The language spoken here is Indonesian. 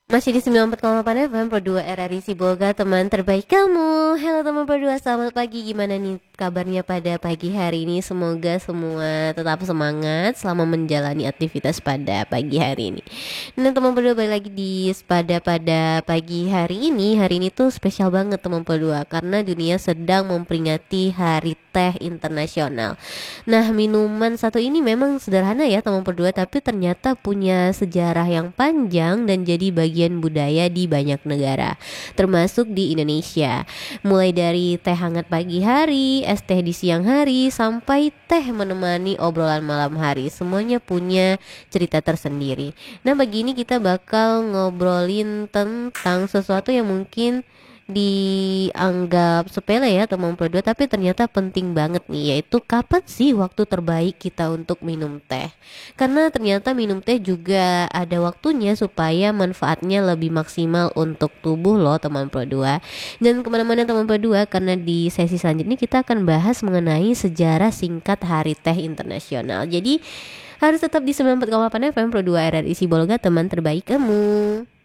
Masih di 94,8 FM Pro 2 RRI Sibolga, teman terbaik kamu. Halo teman Pro 2, selamat pagi. Gimana nih kabarnya pada pagi hari ini? Semoga semua tetap semangat selama menjalani aktivitas pada pagi hari ini. Nah teman Pro 2, balik lagi di pada pagi hari ini. Hari ini tuh spesial banget teman Pro 2, karena dunia sedang memperingati Hari Teh Internasional. Nah, minuman satu ini memang sederhana ya teman Pro 2, tapi ternyata punya sejarah yang panjang dan jadi bagian budaya di banyak negara, termasuk di Indonesia. Mulai dari teh hangat pagi hari, es teh di siang hari, sampai teh menemani obrolan malam hari, semuanya punya cerita tersendiri. Nah, pagi ini kita bakal ngobrolin tentang sesuatu yang mungkin dianggap sepele ya teman Pro 2, tapi ternyata penting banget nih, yaitu kapan sih waktu terbaik kita untuk minum teh. Karena ternyata minum teh juga ada waktunya supaya manfaatnya lebih maksimal untuk tubuh loh teman Pro 2. Dan kemana-mana teman Pro 2, karena di sesi selanjutnya kita akan bahas mengenai sejarah singkat Hari Teh Internasional. Jadi harus tetap di 94,8 FM Pro 2 RRI Sibolga, teman terbaik kamu.